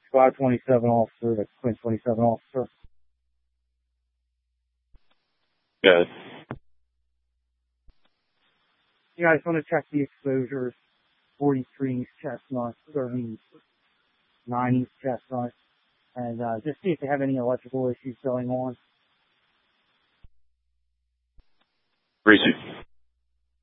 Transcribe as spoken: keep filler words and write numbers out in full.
Squad twenty-seven officer, the Quinn twenty-seven officer. Good. You guys want to check the exposures, forty-three inch chestnut, thirty, nine inch chestnut, and uh, just see if they have any electrical issues going on. Receive.